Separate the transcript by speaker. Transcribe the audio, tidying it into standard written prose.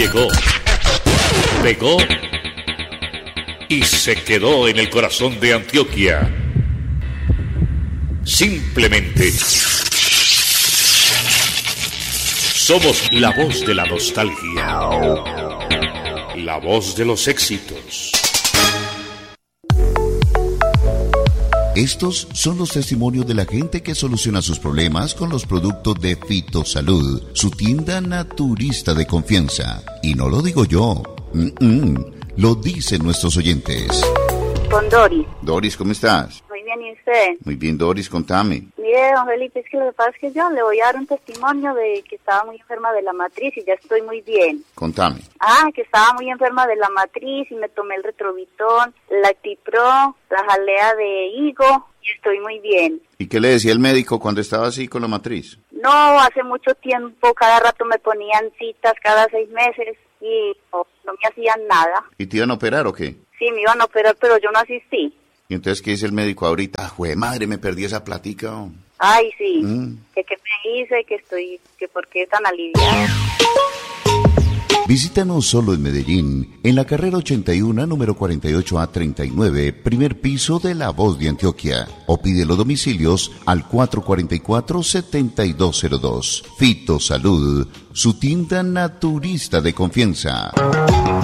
Speaker 1: Llegó, pegó y se quedó en el corazón de Antioquia. Simplemente somos la voz de la nostalgia, la voz de los éxitos.
Speaker 2: Estos son los testimonios de la gente que soluciona sus problemas con los productos de Fitosalud, su tienda naturista de confianza. Y no lo digo yo, lo dicen nuestros oyentes.
Speaker 3: Con Doris.
Speaker 2: Doris, ¿cómo estás?
Speaker 3: Muy bien, ¿y usted?
Speaker 2: Muy bien, Doris, contame.
Speaker 3: Mire, don Felipe, es que lo que pasa es que yo le voy a dar un testimonio de que estaba muy enferma de la matriz y ya estoy muy bien.
Speaker 2: Contame.
Speaker 3: Que estaba muy enferma de la matriz y me tomé el Retrovitón, la Actipro, la jalea de higo y estoy muy bien.
Speaker 2: ¿Y qué le decía el médico cuando estaba así con la matriz?
Speaker 3: No, hace mucho tiempo, cada rato me ponían citas cada 6 meses y no me hacían nada.
Speaker 2: ¿Y te iban a operar o qué?
Speaker 3: Sí, me iban a operar, pero yo no asistí.
Speaker 2: ¿Y entonces qué dice el médico ahorita? ¡Jue madre, me perdí esa platica! Oh.
Speaker 3: Ay, sí, que qué me hice, que por qué tan aliviada.
Speaker 2: Visítanos solo en Medellín, en la carrera 81, número 48A39, primer piso de La Voz de Antioquia. O pide los domicilios al 444-7202. Fitosalud, su tienda naturista de confianza.